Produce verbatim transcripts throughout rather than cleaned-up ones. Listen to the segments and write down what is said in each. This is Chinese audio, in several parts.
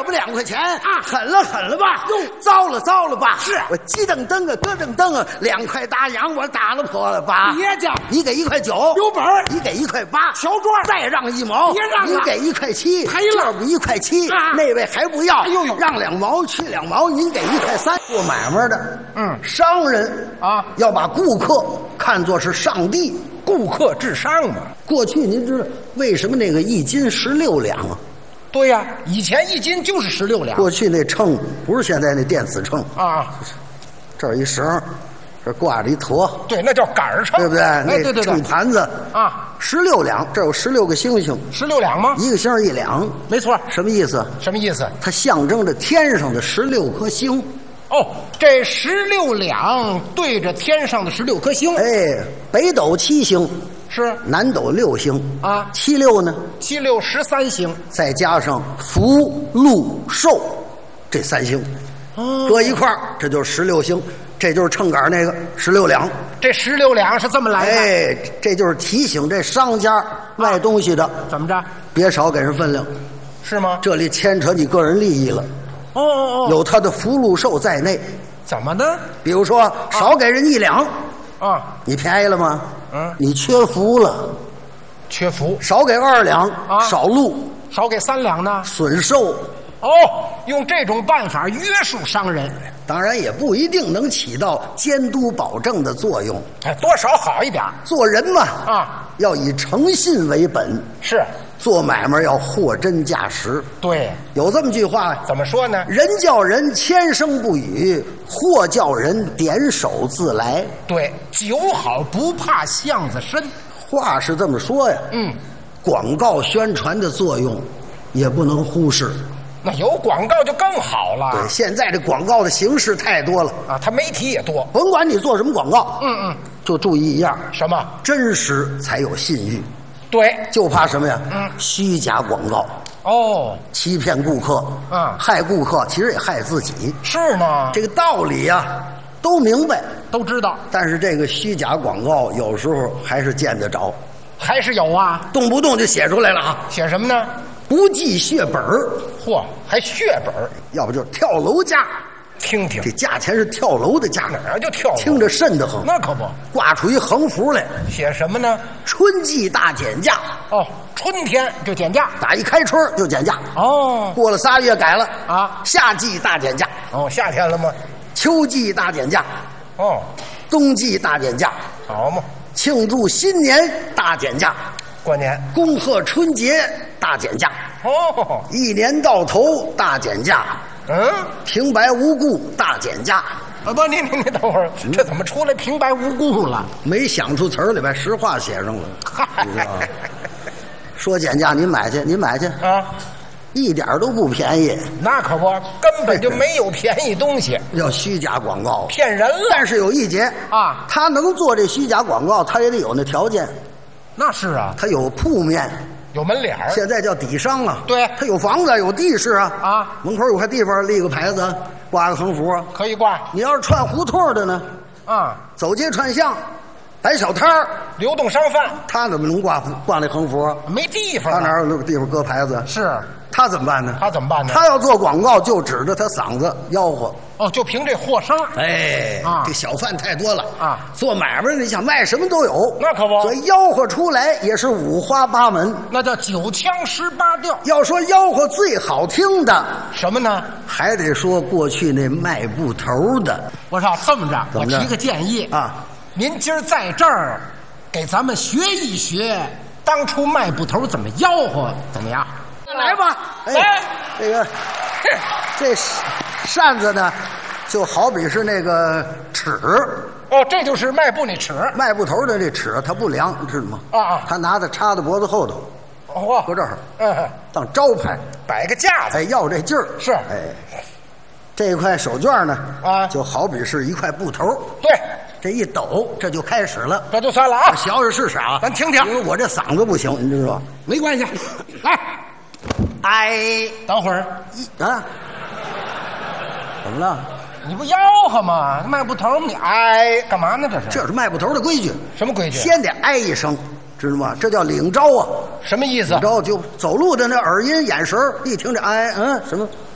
不两块钱啊？狠了狠了吧？哟，糟了糟了吧？是我鸡噔噔啊，咯噔噔啊，两块大洋我打了破了吧？ 别介， 你给一块九， 有本儿， 你给一块八， 小庄再让一毛， 别让了， 你给一块七， 赔了， 这不一块七， 啊， 那位还不要， 哎呦呦， 让两毛去两毛，您给一块三。做买卖的， 嗯， 商人啊， 要把顾客看作是上帝， 顾客至上嘛。 过去您知道为什么那个一斤十六两啊？ 对呀、啊，以前一斤就是十六两。 过去那秤不是现在那电子秤啊， 这儿一绳，这挂着一坨， 对，那叫杆秤， 对不对？ 哎， 那对对对， 秤盘子啊， 十六两，这有十六个星星， 十六两吗？ 一个星一两， 没错。 什么意思？ 什么意思？ 它象征着天上的十六颗星。 哦，这十六两对着天上的十六颗星。 哎，北斗七星， 是南斗六星啊， 七六呢？ 七六十三星， 再加上福禄寿这三星， 哦， 搁一块儿，这就是十六星，这就是秤杆那个十六两。 这十六两是这么来的。 哎，这就是提醒这商家卖东西的、啊、 怎么着， 别少给人分量， 是吗？ 这里牵扯你个人利益了。 哦哦哦， 有他的福禄寿在内。 怎么呢？ 比如说少给人一两啊， 你便宜了吗？ 嗯， 你缺福了。 缺福。 少给二两啊，少禄。 少给三两呢， 损寿。 哦，用这种办法约束商人， 当然也不一定能起到监督保证的作用。 哎，多少好一点。 做人嘛， 啊， 要以诚信为本。 是。 做买卖要货真价实。 对， 有这么句话， 怎么说呢？ 人叫人千声不语，货叫人点手自来。 对，酒好不怕巷子深。 话是这么说呀， 嗯， 广告宣传的作用也不能忽视。 那有广告就更好了。 对，现在这广告的形式太多了啊，它媒体也多。 甭管你做什么广告， 嗯嗯， 就注意一样， 什么？ 真实才有信誉。 对， 就怕什么呀？ 嗯， 虚假广告。 哦， 欺骗顾客， 嗯， 害顾客，其实也害自己。 是呢， 这个道理呀，都明白， 都知道。 但是这个虚假广告有时候还是见得着， 还是有啊， 动不动就写出来了啊。 写什么呢？ 不计血本儿， 嚯，还血本儿， 要不就是跳楼价。 听听， 这价钱是跳楼的价， 哪儿就跳楼？ 听着瘆得慌。 那可不， 挂出一横幅来， 写什么呢？ 春季大减价。 哦，春天就减价， 打一开春就减价。 哦， 过了仨月改了啊， 夏季大减价。 哦，夏天了吗？ 秋季大减价。 哦， 冬季大减价。 好嘛， 庆祝新年大减价。 过年， 恭贺春节大减价。 哦， 一年到头大减价。 嗯， 平白无故大减价。 啊不，你你你等会儿， 嗯、 这怎么出来平白无故了？ 没想出词儿来，把实话写上了。你知道吗？说减价，您买去，您买去啊， 一点都不便宜。 那可不，根本就没有便宜东西。 要虚假广告， 骗人了。 但是有一节啊， 他能做这虚假广告，他也得有那条件。 那是啊， 他有铺面。 有门脸儿， 现在叫底商啊。 对， 他有房子，有地势啊。 啊， 门口有块地方，立个牌子，挂个横幅， 可以挂。 你要是串胡同的呢？ 啊， 走街串巷，摆小摊儿， 流动商贩， 他怎么能挂挂那横幅？ 没地方、啊， 他哪有那个地方搁牌子？ 是， 他怎么办呢？ 他怎么办呢？ 他要做广告，就指着他嗓子吆喝。 哦，就凭这货声。 哎， 啊， 这小贩太多了啊， 做买卖你想卖什么都有， 那可不。 所以吆喝出来也是五花八门， 那叫九腔十八调。 要说吆喝最好听的什么呢？ 还得说过去那卖布头的。 我说这么着， 我提个建议啊， 您今儿在这儿给咱们学一学当初卖布头怎么吆喝，怎么样？ 来吧，哎，这个这扇子呢，就好比是那个尺。 哦，这就是卖布那尺。 卖布头的这尺它不量，知道吗？ 啊啊， 他拿的插在脖子后头， 哦， 搁这儿， 嗯， 当招牌， 摆个架子， 哎，要这劲儿是， 哎，这块手绢呢， 啊， 就好比是一块布头， 对， 这一抖，这就开始了， 这就算了啊， 学学是啥？ 咱听听， 因为我这嗓子不行，你知道吧？ 没关系，来， 哎， 等会儿啊，怎么了？ 你不吆喝吗？卖布头你哎干嘛呢？这是这是卖布头的规矩。 什么规矩？ 先得哎一声，知道吗？这叫领招啊。 什么意思？ 领招就走路的那耳音眼神，一听这哎嗯什么，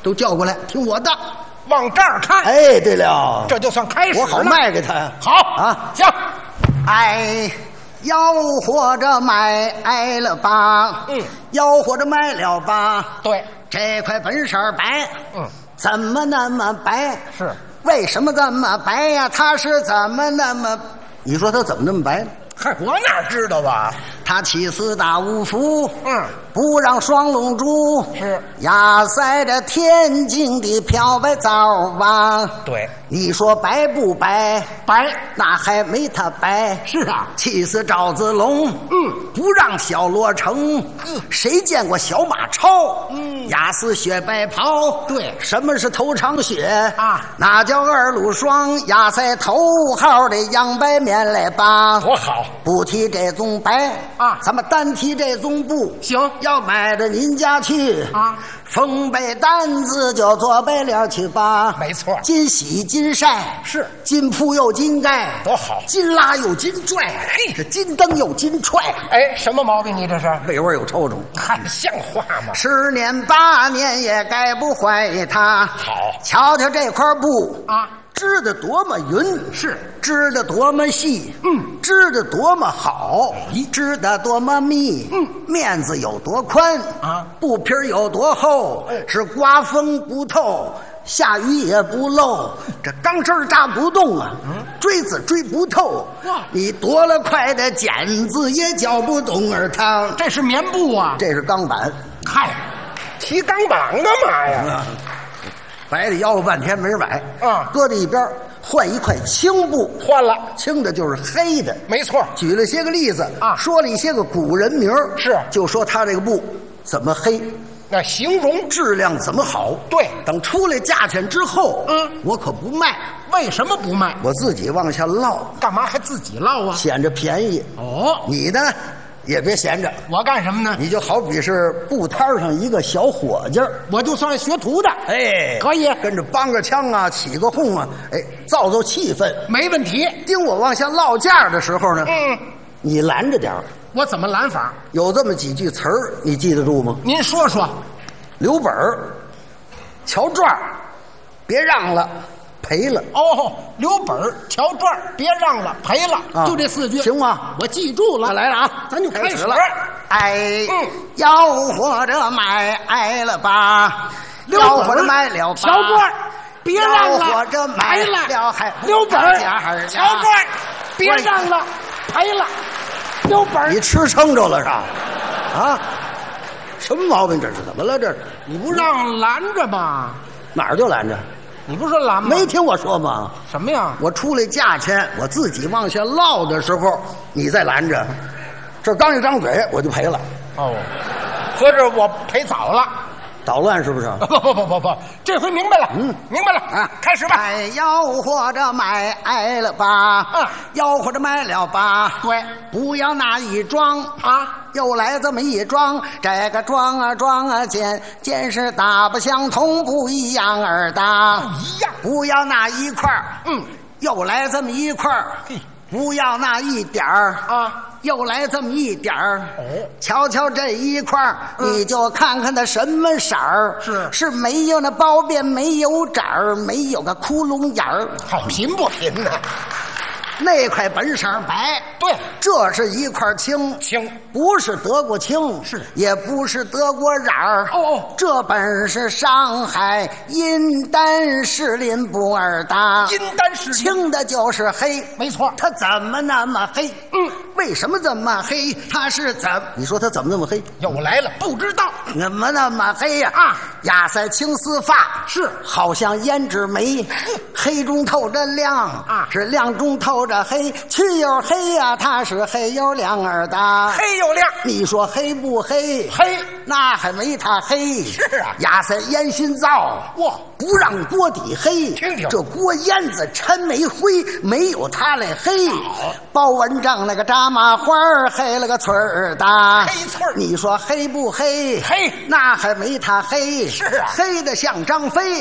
都叫过来，听我的， 往这儿看。 哎，对了， 这就算开始了。 我好卖给他。 好啊， 行。 哎，吆喝着买挨了吧， 嗯， 吆喝着买了吧。 对， 这块本色白， 嗯， 怎么那么白？ 是， 为什么这么白呀？它是怎么那么？你说它怎么那么白呢？ 嗨，我哪知道啊？ 他起四大五福， 嗯， 不让双龙珠， 是压塞着天津的漂白皂吧？ 对， 你说白不白？ 白， 那还没他白。 是啊， 气死赵子龙， 嗯， 不让小罗成， 嗯， 谁见过小马超？ 嗯， 压死雪白袍。 对， 什么是头长血啊？ 那叫二路霜，压在头号的洋白面来吧？ 多好。 不提这种白啊， 咱们单提这种布。 行， 要买到您家去啊， 缝被单子就做白了去吧。 没错， 金洗金晒是， 金铺又金盖， 多好， 金拉又金拽，嘿，这金灯又金踹。 哎，什么毛病？你这是味味有臭虫， 还像话吗？ 十年八年也改不坏它。 好， 瞧瞧这块布啊， 织得多么匀， 是织得多么细， 嗯， 织得多么好，织得多么密， 嗯， 面子有多宽啊， 布皮有多厚，是刮风不透，下雨也不漏，这钢针扎不动啊， 嗯， 锥子追不透， 哇， 你多了块的剪子也搅不动儿汤。 这是棉布啊， 这是钢板， 嗨，提钢板干嘛呀？ 白的吆喝半天没人买， 啊， 搁在一边，换一块青布， 换了， 青的就是黑的， 没错。 举了些个例子啊， 说了一些个古人名， 是就说他这个布怎么黑， 那形容质量怎么好。 对， 等出来价钱之后， 嗯， 我可不卖， 为什么不卖？ 我自己往下落， 干嘛还自己落啊？ 显着便宜。 哦， 你呢也别闲着， 我干什么呢？ 你就好比是布摊上一个小伙计儿， 我就算学徒的， 哎， 可以跟着帮个腔啊，起个哄啊，哎，造造气氛， 没问题。 盯我往下落价的时候呢， 嗯， 你拦着点儿。 我怎么拦法？ 有这么几句词儿，你记得住吗？ 您说说。 留本儿，瞧转儿，别让了，赔了。 哦，留本儿，瞧转儿，别让了，赔了， 啊就这四句， 行吗？ 我记住了。 那来了啊， 咱就开始了。哎， 嗯， 吆喝着买挨了吧，吆喝着买了吧， 瞧转儿，别让了， 吆喝着买了还留本儿，瞧转儿，别让了，赔了，留本儿。 你吃撑着了是吧？啊？什么毛病？这是怎么了？这是你不让拦着吗？ 哪儿就拦着？ 你不说拦吗？ 没听我说吗？ 什么呀？ 我出来价钱，我自己往下落的时候，你再拦着，这刚一张嘴我就赔了。 哦，合着我赔早了。 捣乱是不是？ 不不不不不，这回明白了， 嗯， 明白了啊， 开始吧。 哎，吆喝着买挨了吧， 嗯， 吆喝着买了吧， 对， 不要那一装啊， 又来这么一装，这个装啊装啊见见是大不相同，不一样儿的， 不一样， 不要那一块儿， 嗯， 又来这么一块儿， 嘿， 不要那一点儿啊。 又来这么一点儿， 哦， 瞧瞧这一块儿， 嗯， 你就看看它什么色儿， 是是没有那包边，没有褶儿，没有个窟窿眼儿， 好贫不贫呢？ 那块本色白， 对， 这是一块青青， 不是德国青， 是也不是德国染儿， 哦哦， 这本是上海阴丹士林布尔的， 阴丹士林青的就是黑， 没错。 它怎么那么黑？ 嗯， 为什么这么黑？它是怎？你说它怎么那么黑？ 又来了，不知道怎么那么黑呀？ 啊， 压塞青丝发是， 好像胭脂眉，黑中透着亮啊， 是亮中透着黑，去又黑呀，它是黑又亮儿的， 黑又亮。 你说黑不黑？ 黑， 那还没它黑。 是啊， 压塞烟熏灶， 哇， 不让锅底黑。 听听这锅烟子抻煤灰，没有它来黑。包文正那个扎麻花黑了个翠儿的， 黑翠儿。 你说黑不黑？ 黑， 那还没它黑。 是啊， 黑的像张飞啊，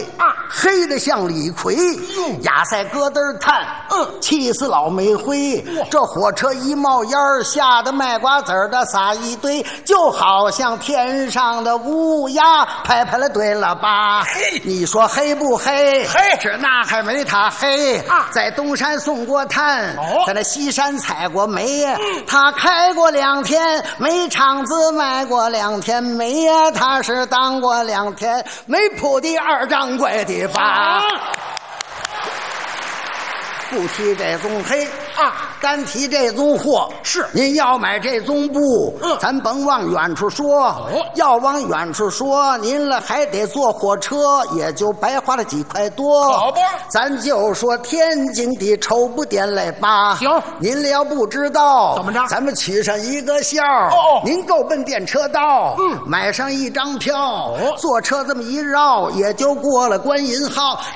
黑的像李逵，压塞疙瘩炭， 嗯， 气死老煤灰。这火车一冒烟儿，吓得卖瓜子儿的撒一堆，就好像天上的乌鸦拍拍了对了吧？你说黑不黑？ 黑， 这那还没他黑啊！ 在东山送过炭， 哦， 在那西山采过煤，嗯，他开过两天煤厂子，卖过两天煤呀，他是当过两天煤铺的二掌柜的吧？啊，不提这种黑啊， 单提这种货。 是您要买这种布，嗯，咱甭往远处说，哦，要往远处说，您了还得坐火车，也就白花了几块多。 好吧， 咱就说天津的绸布店来吧。 行， 您了不知道怎么着？ 咱们取上一个笑。 哦， 您够奔电车道， 嗯， 买上一张票，哦，坐车这么一绕，也就过了观音号。